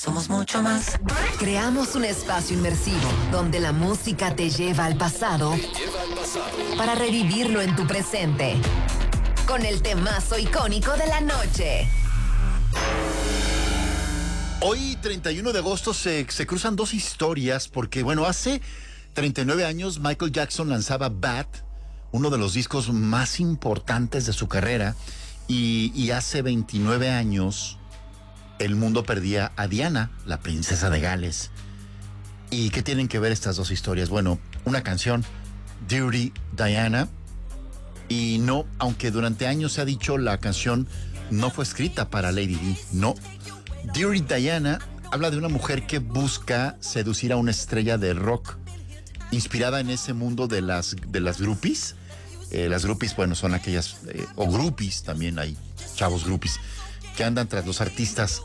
somos mucho más. Creamos un espacio inmersivo donde la música te lleva al pasado para revivirlo en tu presente. Con el temazo icónico de la noche. Hoy, 31 de agosto, se cruzan dos historias porque, bueno, hace 39 años Michael Jackson lanzaba Bad, uno de los discos más importantes de su carrera, y hace 29 años el mundo perdía a Diana, la princesa de Gales. ¿Y qué tienen que ver estas dos historias? Bueno, una canción, Dirty Diana, y no, aunque durante años se ha dicho la canción no fue escrita para Lady Di, no. Dirty Diana habla de una mujer que busca seducir a una estrella de rock, inspirada en ese mundo de las groupies. Las groupies, bueno, son aquellas, o groupies también hay, chavos groupies, que andan tras los artistas.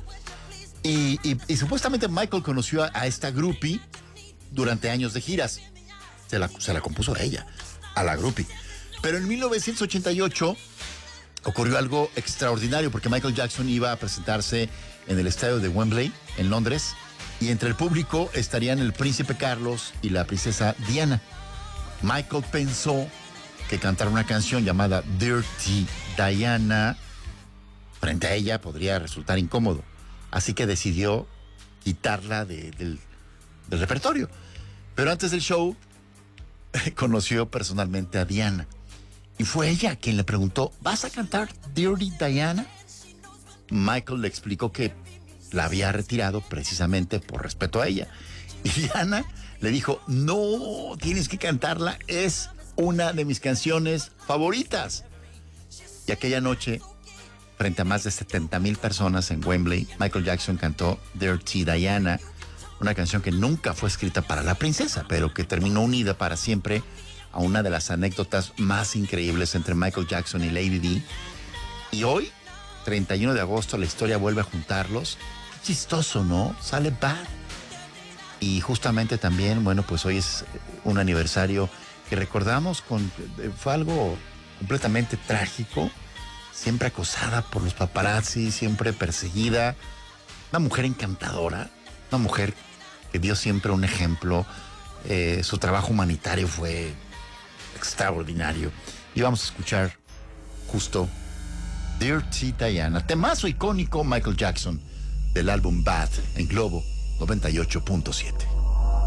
Y supuestamente Michael conoció a esta groupie durante años de giras. Se la compuso ella, a la groupie. Pero en 1988 ocurrió algo extraordinario porque Michael Jackson iba a presentarse en el estadio de Wembley, en Londres, y entre el público estarían el príncipe Carlos y la princesa Diana. Michael pensó que cantar una canción llamada Dirty Diana frente a ella podría resultar incómodo, así que decidió quitarla del repertorio. Pero antes del show conoció personalmente a Diana y fue ella quien le preguntó: ¿vas a cantar Dirty Diana? Michael le explicó que la había retirado precisamente por respeto a ella. Y Diana le dijo: no, tienes que cantarla, es una de mis canciones favoritas. Y aquella noche, frente a más de 70,000 personas en Wembley, Michael Jackson cantó Dirty Diana, una canción que nunca fue escrita para la princesa, pero que terminó unida para siempre a una de las anécdotas más increíbles entre Michael Jackson y Lady Di. Y hoy, 31 de agosto, la historia vuelve a juntarlos. Qué chistoso, ¿no? Sale Bad. Y justamente también, bueno, pues hoy es un aniversario que recordamos fue algo completamente trágico, siempre acosada por los paparazzi, siempre perseguida, una mujer encantadora, una mujer que dio siempre un ejemplo. Su trabajo humanitario fue extraordinario. Y vamos a escuchar justo Dirty Diana, temazo icónico Michael Jackson del álbum Bad en Globo 98.7.